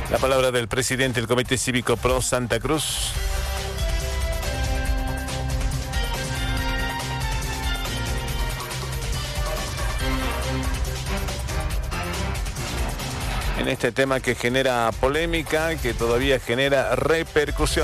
La palabra del presidente del Comité Cívico Pro Santa Cruz. En este tema que genera polémica, que todavía genera repercusión.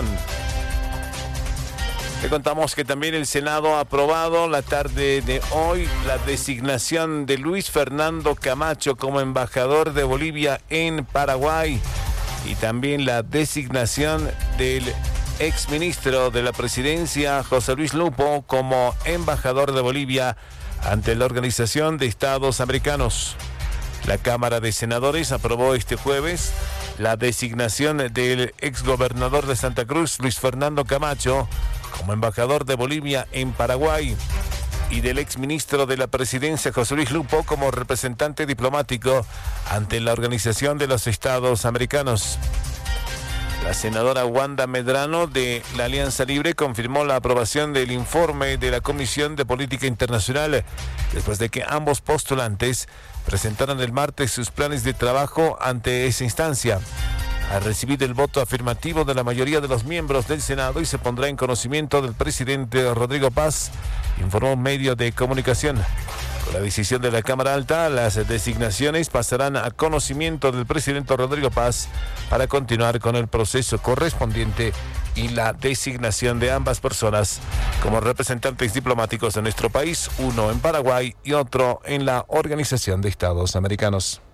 Le contamos que también el Senado ha aprobado la tarde de hoy la designación de Luis Fernando Camacho como embajador de Bolivia en Paraguay y también la designación del exministro de la Presidencia, José Luis Lupo, como embajador de Bolivia ante la Organización de Estados Americanos. La Cámara de Senadores aprobó este jueves la designación del exgobernador de Santa Cruz, Luis Fernando Camacho, como embajador de Bolivia en Paraguay y del exministro de la Presidencia, José Luis Lupo, como representante diplomático ante la Organización de los Estados Americanos. La senadora Wanda Medrano de la Alianza Libre confirmó la aprobación del informe de la Comisión de Política Internacional después de que ambos postulantes presentaron el martes sus planes de trabajo ante esa instancia. Ha recibido el voto afirmativo de la mayoría de los miembros del Senado y se pondrá en conocimiento del presidente Rodrigo Paz, informó un medio de comunicación. Con la decisión de la Cámara Alta, las designaciones pasarán a conocimiento del presidente Rodrigo Paz para continuar con el proceso correspondiente y la designación de ambas personas como representantes diplomáticos de nuestro país, uno en Paraguay y otro en la Organización de Estados Americanos.